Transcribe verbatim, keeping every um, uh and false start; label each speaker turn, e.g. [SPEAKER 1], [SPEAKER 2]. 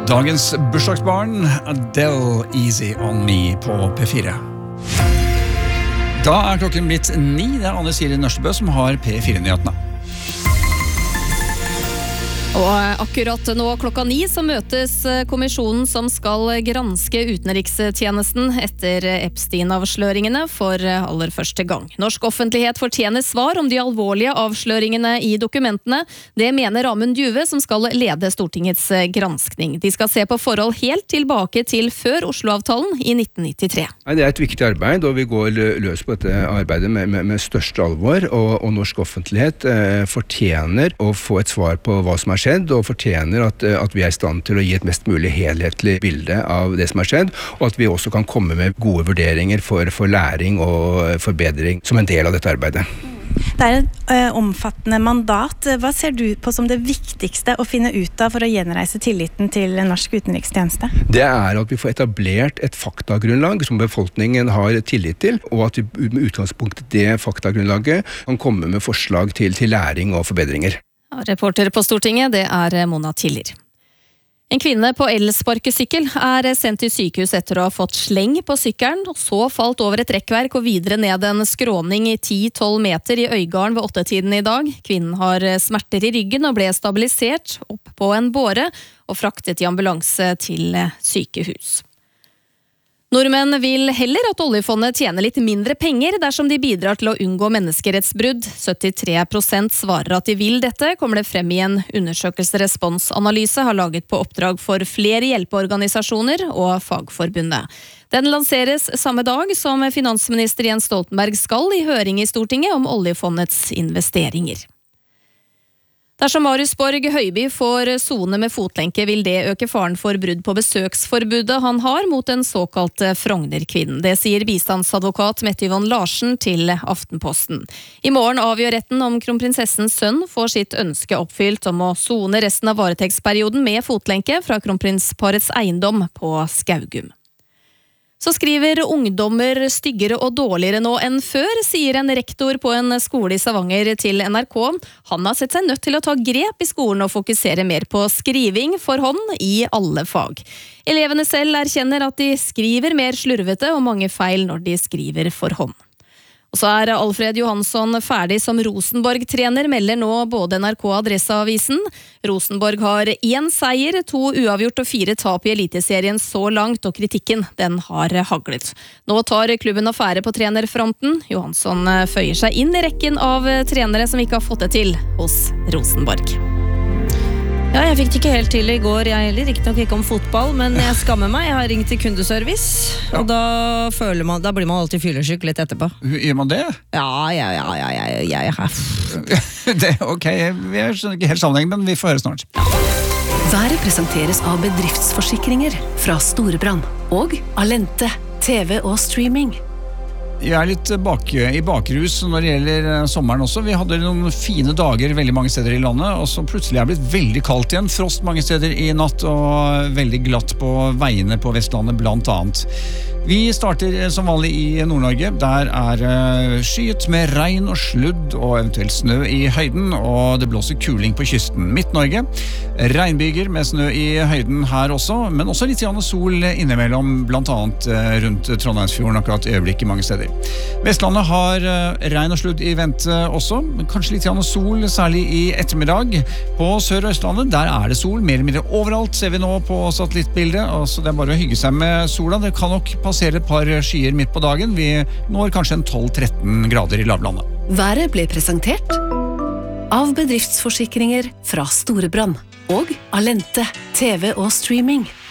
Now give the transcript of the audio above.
[SPEAKER 1] Dagens bursdagsbarn, Adele, Easy on me på P fire. Da er klokken blitt ni, det er Anne Siri Nørstebø som har P fire-nyhetene.
[SPEAKER 2] Og akkurat nå klokka ni så møtes kommisjonen som skal granske utenrikstjenesten etter Epstein-avsløringene for aller første gang. Norsk offentlighet fortjener svar om de alvorlige avsløringene i dokumentene. Det mener Amund Juve, som skal lede Stortingets granskning. De skal se på forhold helt tilbake til før Oslo-avtalen i nitten nittitre.
[SPEAKER 3] Nei, det er et viktig arbeid, og vi går løs på dette arbeidet med, med, med største alvor, og, og norsk offentlighet eh, fortjener å få et svar på hva som er skjedd, og fortjener at, at vi er i stand til å gi et mest mulig helhetlig bilde av det som har skjedd, og at vi også kan komme med gode vurderinger for, for læring og forbedring som en del av dette arbeidet.
[SPEAKER 4] Det er et ø, omfattende mandat. Hva ser du på som det viktigste å finne ut av for å gjenreise tilliten til norsk utenrikstjeneste?
[SPEAKER 3] Det er at vi får etablert et faktagrunnlag som befolkningen har tillit til, og at vi med utgangspunkt i det faktagrunnlaget kan komme med forslag til, til læring og forbedringer.
[SPEAKER 2] Reporter på Stortinget, det er Mona Tiller. En kvinne på elsparkesykkel er sendt til sykehus etter å ha fått sleng på sykkelen, og så falt over et rekkverk og videre ned en skråning i ti til tolv meter i Øygarden ved åttetiden i dag. Kvinnen har smerter i ryggen og ble stabilisert opp på en båre og fraktet i ambulanse til sykehus. Nordmenn vil heller at oljefondet tjener litt mindre penger dersom de bidrar til å unngå menneskerettsbrudd. syttitre prosent svarer at de vil dette, kommer det frem i en undersøkelse Respons-analyse har laget på oppdrag for flere hjelpeorganisasjoner og Fagforbundet. Den lanseres samme dag som finansminister Jens Stoltenberg skal i høring i Stortinget om oljefondets investeringer. Dersom Marius Borg Høiby får sone med fotlenke, vil det øke faren for brudd på besøksforbudet han har mot den såkalte Frogner-kvinnen. Det sier bistandsadvokat Mette Yvonne Larsen til Aftenposten. I morgen avgjør retten om kronprinsessens sønn får sitt ønske oppfylt om å sone resten av varetektsperioden med fotlenke fra kronprinsparets eiendom på Skaugum. Så skriver ungdommer styggere og dårligere nå enn før, sier en rektor på en skole i Stavanger til N R K. Han har sett seg nødt til å ta grep i skolen og fokusere mer på skriving for hånd i alle fag. Elevene selv erkjenner at de skriver mer slurvete og mange feil når de skriver for hånd. Og så er Alfred Johansson ferdig som Rosenborg-trener, melder nå både N R K og Adresseavisen. Rosenborg har én seier, to uavgjort og fire tap i eliteserien så langt, og kritikken den har haglet. Nå tar klubben affære på trenerfronten. Johansson føyer seg inn i rekken av trenere som ikke har fått det til hos Rosenborg.
[SPEAKER 5] Ja, jeg fikk det ikke helt til i går, jeg heller, ikke nok ikke om fotball, men jeg skammer meg, jeg har ringt til kundeservice, ja. Og da, føler man, da blir man alltid fyllesyk litt etterpå.
[SPEAKER 1] Gjør man det?
[SPEAKER 5] Ja, ja, ja, ja, ja, ja, ja.
[SPEAKER 1] Det er ok, vi skjønner ikke helt sammenheng, men vi får høre snart.
[SPEAKER 6] Været presenteres av bedriftsforsikringer fra Storebrand og Alente, T V og streaming.
[SPEAKER 1] Jeg er litt bak, i bakrus når det gjelder sommeren også. Vi hadde noen fine dager veldig mange steder i landet, og så plutselig er det blitt veldig kaldt igjen. Frost mange steder i natt, og veldig glatt på veiene på Vestlandet blant annet. Vi starter som vanlig i Nord-Norge. Der er skyet med regn og sludd og eventuelt snø i høyden, og det blåser kuling på kysten. Midt-Norge, regnbyger med snø i høyden her også, men også litt grann sol innimellom, blant annet rundt Trondheimsfjorden akkurat i øyeblikket mange steder. Vestlandet har regn og sludd i vente også, kanskje litt grann sol, særlig i ettermiddag. På Sør- og Østlandet, der er det sol, mer eller mindre overalt, ser vi nå på satellittbildet, så det er bare å hygge seg med sola. Det kan nok passerer et par skyer midt på dagen. Vi når kanskje en tolv til tretten grader i lavlandet.
[SPEAKER 6] Været ble presentert av bedriftsforsikringer fra Storebrand og Alente, T V og streaming.